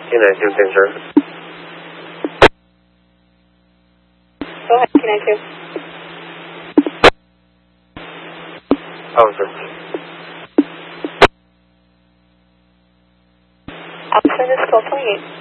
K92 Fincher. Go ahead, K92. Officer. Officer, this is 1228.